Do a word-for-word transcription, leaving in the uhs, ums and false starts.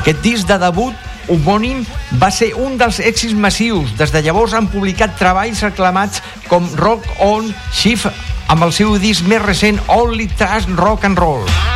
Aquest disc de debut homònim va ser un dels èxits massius. Des de llavors han publicat treballs reclamats com Rock On, Shift, amb el seu disc més recent Only Trash Rock and Roll.